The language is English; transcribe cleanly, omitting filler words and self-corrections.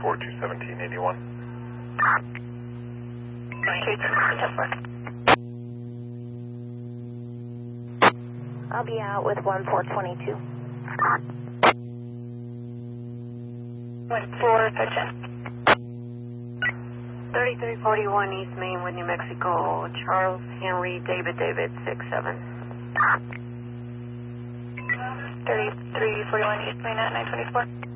924 21781. I'll be out with 1422. 3341 East Main with New Mexico, Charles Henry David 67. 3341 East Main at 924.